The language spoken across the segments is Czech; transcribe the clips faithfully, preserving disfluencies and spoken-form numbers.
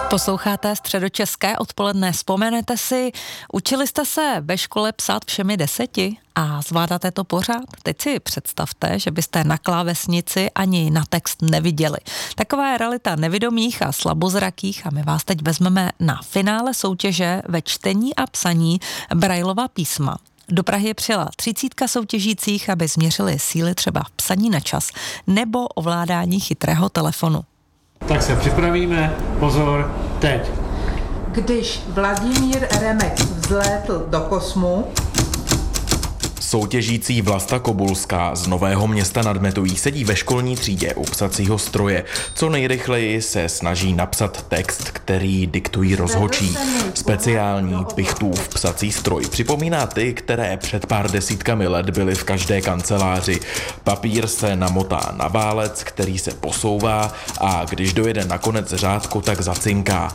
Posloucháte Středočeské odpoledne. Vzpomenete si, učili jste se ve škole psát všemi deseti a zvládáte to pořád? Teď si představte, že byste na klávesnici ani na text neviděli. Taková je realita nevidomých a slabozrakých a my vás teď vezmeme na finále soutěže ve čtení a psaní Braillova písma. Do Prahy přijela třicítka soutěžících, aby změřili síly třeba v psaní na čas nebo ovládání chytrého telefonu. Tak se připravíme, pozor, teď. Když Vladimír Remek vzlétl do kosmu, soutěžící Vlasta Kobulská z Nového Města nad Metují sedí ve školní třídě u psacího stroje. Co nejrychleji se snaží napsat text, který diktují rozhodčí. Speciální Pichtův psací stroj připomíná ty, které před pár desítkami let byly v každé kanceláři. Papír se namotá na válec, který se posouvá a když dojede na konec řádku, tak zacinká.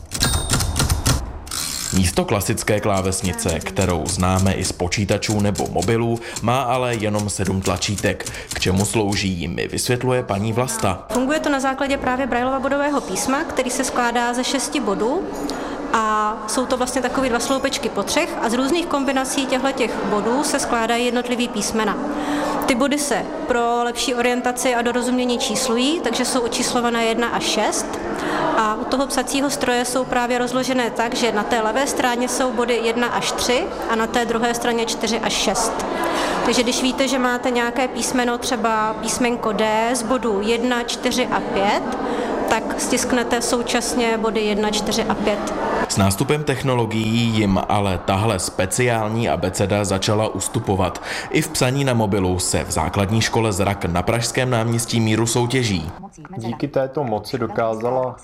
Místo klasické klávesnice, kterou známe i z počítačů nebo mobilů, má ale jenom sedm tlačítek. K čemu slouží, mi vysvětluje paní Vlasta. Funguje to na základě právě Braillova bodového písma, který se skládá ze šesti bodů. A jsou to vlastně takové dva sloupečky po třech a z různých kombinací těchto bodů se skládají jednotlivý písmena. Ty body se pro lepší orientaci a dorozumění číslují, takže jsou očíslované jedna až šest. A u toho psacího stroje jsou právě rozložené tak, že na té levé straně jsou body jedna až tři a na té druhé straně čtyři až šest. Takže když víte, že máte nějaké písmeno, třeba písmenko D z bodů jedna, čtyři a pět, tak stisknete současně body jedna, čtyři a pět. S nástupem technologií jim ale tahle speciální abeceda začala ustupovat. I v psaní na mobilu se v základní škole Zrak na pražském náměstí Míru soutěží. Díky této moci dokázala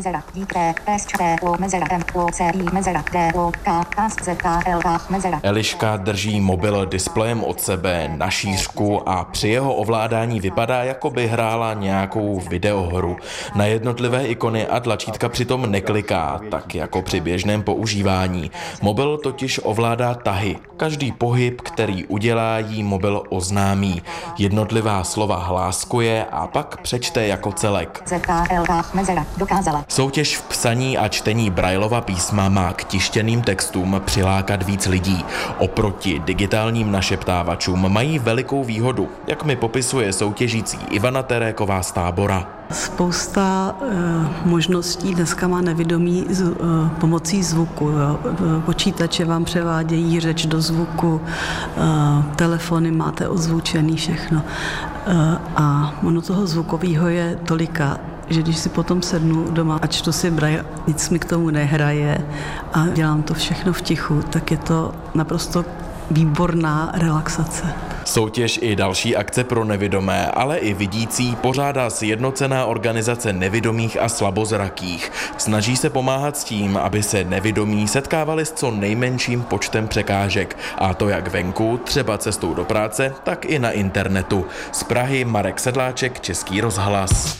Eliška drží mobil displejem od sebe na šířku a při jeho ovládání vypadá, jako by hrála nějakou videohru. Na jednotlivé ikony a tlačítka přitom nekliká, tak jako při běžném používání. Mobil totiž ovládá tahy. Každý pohyb, který udělá, jí mobil oznámí. Jednotlivá slova hláskuje a pak přečte jako celek. Soutěž v psaní a čtení Braillova písma má k tištěným textům přilákat víc lidí. Oproti digitálním našeptávačům mají velikou výhodu, jak mi popisuje soutěžící Ivana Teréková z Tábora. Spousta e, možností dneska má nevědomí z, e, pomocí zvuku. Jo. Počítače vám převádějí řeč do zvuku, e, telefony máte ozvučený, všechno. E, a ono toho zvukového je tolika, že když si potom sednu doma a čtu si Braille, nic mi k tomu nehraje a dělám to všechno v tichu, tak je to naprosto výborná relaxace. Soutěž i další akce pro nevidomé, ale i vidící pořádá sjednocená organizace nevidomých a slabozrakých. Snaží se pomáhat s tím, aby se nevidomí setkávali s co nejmenším počtem překážek. A to jak venku, třeba cestou do práce, tak i na internetu. Z Prahy Marek Sedláček, Český rozhlas.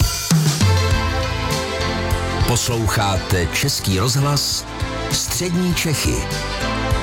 Posloucháte Český rozhlas Střední Čechy.